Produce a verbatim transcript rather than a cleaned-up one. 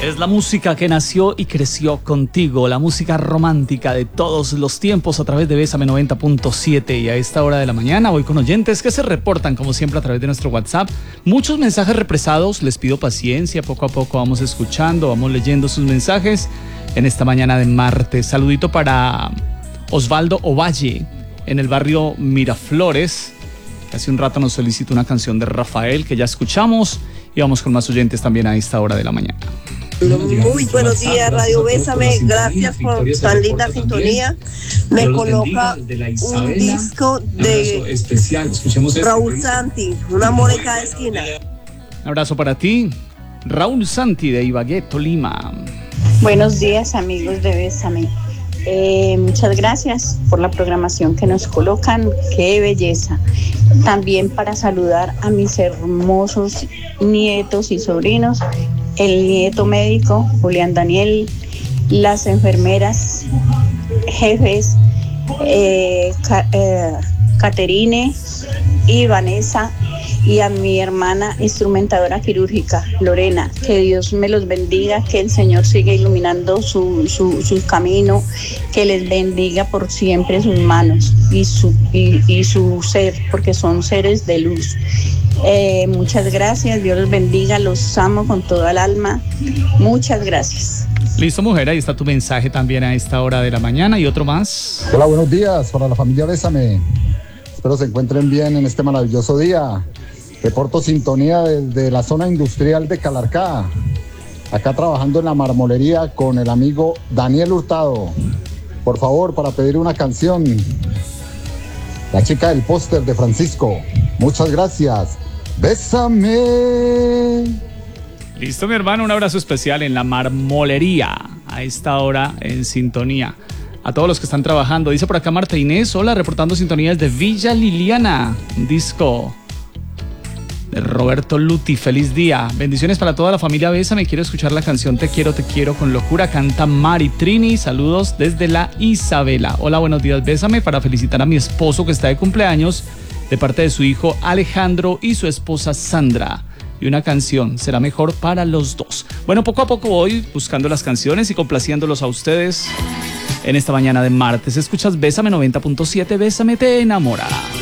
Es la música que nació y creció contigo, la música romántica de todos los tiempos a través de Bésame noventa punto siete. Y a esta hora de la mañana voy con oyentes que se reportan como siempre a través de nuestro WhatsApp. Muchos mensajes represados, les pido paciencia, poco a poco vamos escuchando, vamos leyendo sus mensajes en esta mañana de martes. Saludito para Osvaldo Ovalle en el barrio Miraflores. Hace un rato nos solicitó una canción de Rafael que ya escuchamos y vamos con más oyentes también a esta hora de la mañana. Muy buenos días, Radio Bésame, gracias por tan linda sintonía. Me coloca un disco de Raúl Santi, Un amor en cada esquina. Un abrazo para ti, Raúl Santi de Ibagué, Tolima. Buenos días, amigos de Bésame. Eh, muchas gracias por la programación que nos colocan, qué belleza. También para saludar a mis hermosos nietos y sobrinos, el nieto médico Julián Daniel, las enfermeras, jefes, eh, Ca- eh, Caterine y Vanessa, y a mi hermana instrumentadora quirúrgica, Lorena. Que Dios me los bendiga, que el Señor siga iluminando su, su, su camino, que les bendiga por siempre sus manos y su, y, y su ser, porque son seres de luz. Eh, muchas gracias, Dios los bendiga, los amo con toda el alma. Muchas gracias. Listo, mujer, ahí está tu mensaje también a esta hora de la mañana y otro más. Hola, buenos días para la familia Bésame. Espero se encuentren bien en este maravilloso día. Reporto sintonía desde la zona industrial de Calarcá. Acá trabajando en la marmolería con el amigo Daniel Hurtado. Por favor, para pedir una canción. La chica del póster de Francisco. Muchas gracias. Bésame. Listo, mi hermano, un abrazo especial en la marmolería a esta hora en sintonía. A todos los que están trabajando. Dice por acá Marta Inés, hola, reportando sintonías de Villa Liliana. Un disco de Roberto Luti, feliz día. Bendiciones para toda la familia Bésame. Quiero escuchar la canción Te quiero, te quiero con locura. Canta Mari Trini. Saludos desde la Isabela. Hola, buenos días, Bésame, para felicitar a mi esposo que está de cumpleaños de parte de su hijo Alejandro y su esposa Sandra. Y una canción será mejor para los dos. Bueno, poco a poco voy buscando las canciones y complaciéndolos a ustedes en esta mañana de martes. Escuchas Bésame noventa punto siete. Bésame te enamora.